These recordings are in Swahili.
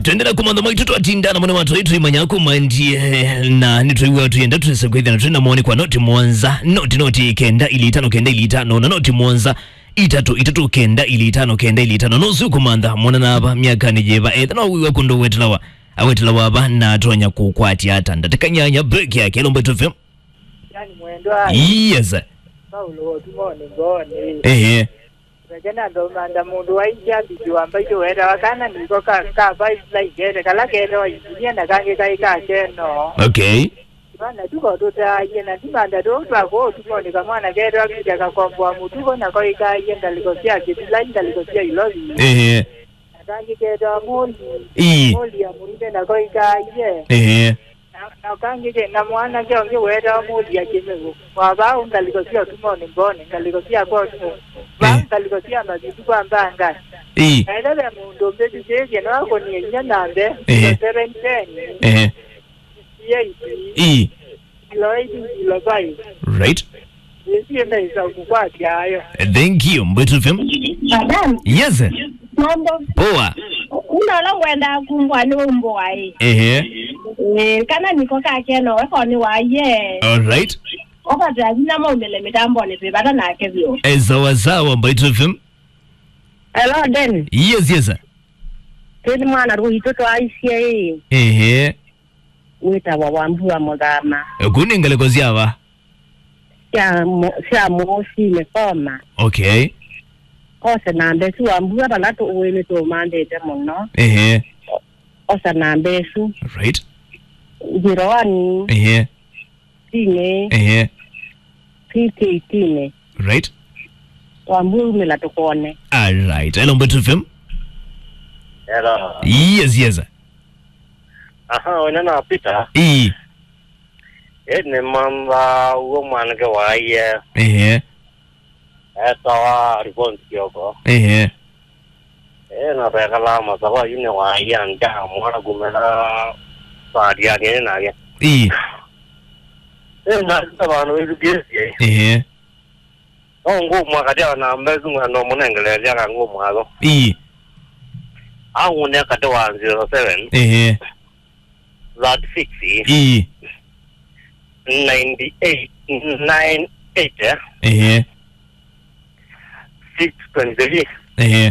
Tuendela kumanda mwaitutu atindana mwana watu itu imanyako mandie na nituiwa tuyenda tulisekwezi na tuenda mwoni kwa noti mwanza noti kenda ili itano na noti mwanza itatu kenda ili itano nosu kumanda mwana na hapa miaka nijeba na uwiwa kundo wetlawa hapa na atonya kukwati hata ndateka nyanya break yake lombe tufem yani mwendwa yes Paulo tumone Regena ndo manda mundu waija bijuamba ito wera wakana niko ka vibe like kala kero inya na kange kai ka cheno okay bana tuko tota yena timanda do twako tumone kama na kero akija ka kwa mutu kona koi ka yenda likosia kibilainda likosia ilozi kange kero moli ya muride na koi ka ye na kange ke na mwana ke onge wera moli ya kimego waba ungalikosia tumone mbone ngalikosia kwa Kalikosia mazitu kwa mbanga. Naelewa mundo mbedi jeje na wako ni enya nambe. 710. Ilo bai. Right. Yesi emeza kukwati ayo. Thank you. Mbetu fem. Madam. Yes. Mambo. Poa. Unala kwenda kumbwa numbo wai. Kana niko kakeno wako ni waye. All right. Oba jazina mo mbele mitambo ni pebata na kevyo. Sawa mbetu fem. Hello Den. Yes. Teni mwana ruhi toto aisye. Wita wawambua modama. Kuni ngalekozia wa? Sia mosi mekoma. Okay. Osa nambesu wambua balato uwele to mande ite mono. Osa nambesu. Right. Jirowani. Tine. Tine. Right. Wambua umela tukone. Alright. Hello mbetu fem. Hello. Yes. Aha, wanana pita. Ene mamba ugo manake waye. Etawa ribon kioko. Na pekala masawa yune waye anda mwana gumela sadia ne na ya. Na tabano eduke. Ngo mwakadia na mbezu no munengele ya ngo mwalo. Awune kata 107. Lot 60. 98. 623.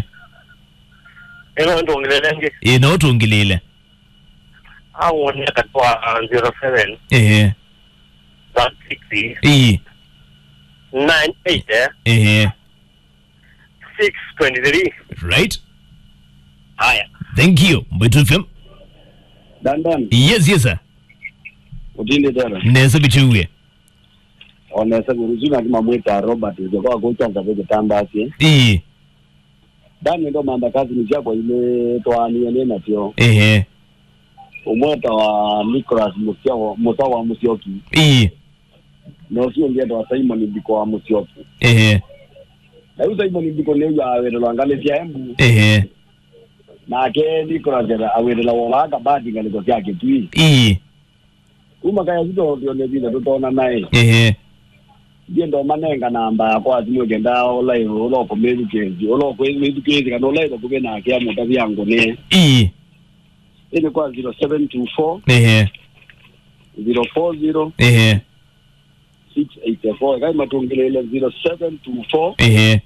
Eno tungilele. Awune kata 107. Lot 60. 98. 623. Right. Haya. Thank you. Mbetu fem. Dan. Yes sir. Utinde dara. Nesa bichuwe. Onesa guruzuna kama mwita Robert kwa kuchanga vile tambasi. Dan ndo manda kazi nija kwa ile toani elena tio. Umweta wa Nicholas Musawa Musioki. No sio ndio wa Simon Biko wa Musioki. Na huyo Simon Biko leo ya wele ngale sia embu. Na ke Nicholas awele la wala ka badi ngale kwa yake tu. Uma kaya zito ndio nebina tutaona naye. Ndo manenga namba kwa zimo genda online ulo ko medicate ulo ko medicate kana online ko bena ke amuta byango ne. Ile kwa 0724 040 684 kama matungile 0724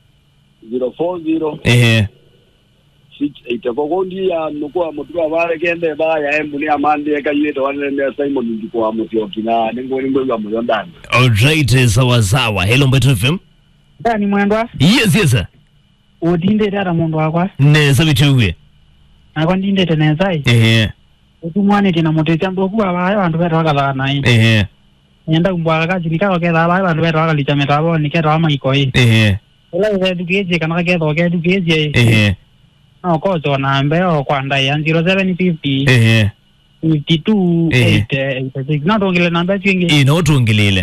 040 684 kondi ya nukua mutua wale kende baya embuli amande kayete wale Simon ndiko amutioki na ningo ya muyondani. All right, sawa. Hello mbetu fem. Dani mwendwa? Yes. Udinde dara mundu wakwa? Nesa bichuwe. Nakwa ndinde tenezai? Utumwane tina motecha mbokuwa wayo andu beto wakala nai. Nyenda kumbwa kaji nikao keda wayo andu beto wakali chametabo niketa wama ikoi. Ula edukeje kana kedo edukeje. No kozo na mbeo kwa ndai 0750 52 8 not ongile namba twingi ino tungilele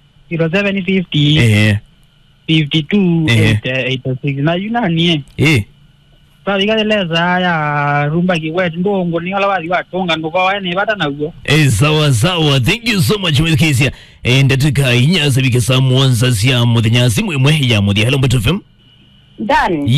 0750 52 8 na yunani Sali kaleza ya rumba kiwetu ndongo ni wala wali watonga ndo kwa ene bata na ugo. Sawa. Thank you so much with Kisia. Ndatika inyaza bikesa mwanza sia mudinyazi mwe ya mudi. Hello Mbetu FM. Done.